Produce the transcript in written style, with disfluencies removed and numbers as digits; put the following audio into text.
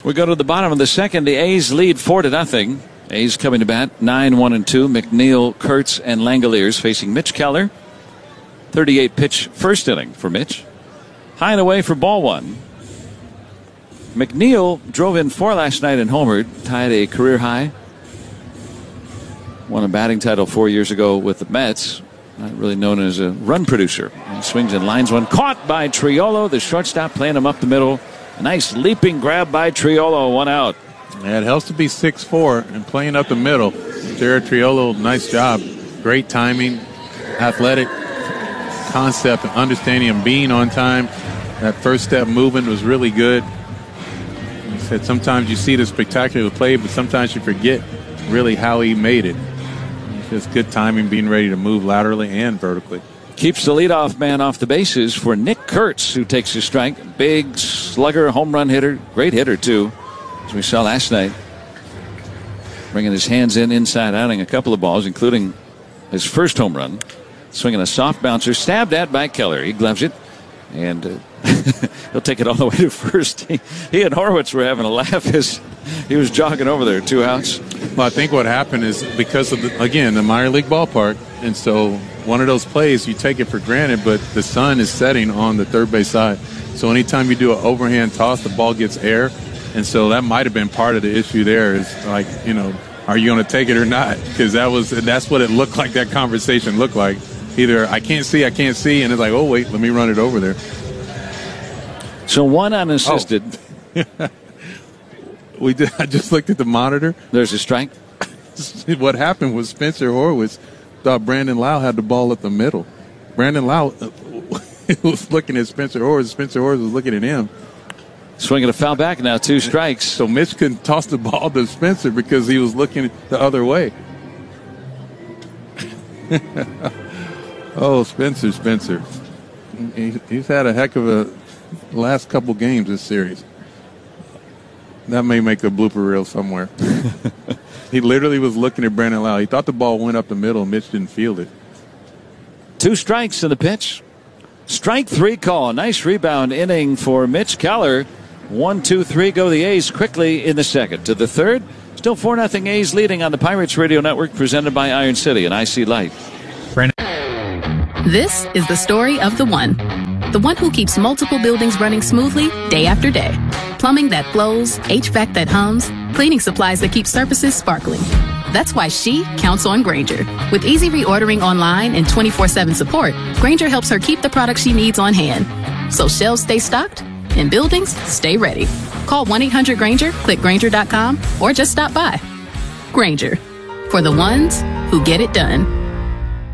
We go to the bottom of the second. The A's lead 4-0. A's coming to bat 9-1-2. McNeil, Kurtz, and Langoliers facing Mitch Keller. 38-pitch first inning for Mitch. High and away for ball one. McNeil drove in 4 last night and homered, tied a career high. Won a batting title 4 years ago with the Mets. Not really known as a run producer. He swings and lines one. Caught by Triolo, the shortstop, playing him up the middle. A nice leaping grab by Triolo, 1 out. Yeah, it helps to be 6'4" and playing up the middle. Jared Triolo, nice job. Great timing, athletic concept, and understanding and being on time. That first step movement was really good. He said sometimes you see the spectacular play, but sometimes you forget really how he made it. Just good timing, being ready to move laterally and vertically. Keeps the leadoff man off the bases for Nick Kurtz, who takes a strike. Big slugger, home run hitter. Great hitter, too, as we saw last night. Bringing his hands inside out, a couple of balls, including his first home run. Swinging a soft bouncer, stabbed at by Keller. He gloves it, and he'll take it all the way to first. He and Horwitz were having a laugh as he was jogging over there, 2 outs. Well, I think what happened is because of, the minor league ballpark, and so one of those plays, you take it for granted, but the sun is setting on the third base side. So anytime you do an overhand toss, the ball gets air, and so that might have been part of the issue there is like, are you going to take it or not? Because that's what it looked like, that conversation looked like. Either I can't see, and it's like, oh, wait, let me run it over there. So 1 unassisted. Oh. I just looked at the monitor. There's a strike. What happened was Spencer Horwitz thought Brandon Lau had the ball at the middle. Brandon Lau was looking at Spencer Horwitz. Spencer Horwitz was looking at him. Swinging a foul back now, 2 strikes. So Mitch couldn't toss the ball to Spencer because he was looking the other way. Oh, Spencer. He's had a heck of a last couple games this series. That may make a blooper reel somewhere. He literally was looking at Brandon Lau. He thought the ball went up the middle, and Mitch didn't field it. 2 strikes in the pitch. Strike 3 call. Nice rebound inning for Mitch Keller. 1-2-3 go the A's quickly in the second. To the third, still 4-0 A's leading on the Pirates Radio Network, presented by Iron City and IC Light. This is the story of the one who keeps multiple buildings running smoothly day after day. Plumbing that flows, HVAC that hums, cleaning supplies that keep surfaces sparkling. That's why she counts on Grainger. With easy reordering online and 24/7 support, Grainger helps her keep the products she needs on hand. So shelves stay stocked and buildings stay ready. Call 1-800-GRAINGER, click Grainger.com, or just stop by. Grainger, for the ones who get it done.